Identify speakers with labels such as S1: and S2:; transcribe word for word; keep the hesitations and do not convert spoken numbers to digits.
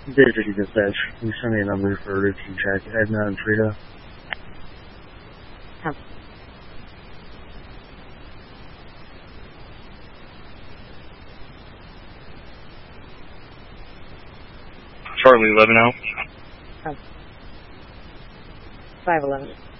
S1: Day fifty dispatch. Can you send me a number for a routine check heading out in Frida?
S2: Oh.
S3: Charlie eleven out.
S2: Oh. five eleven.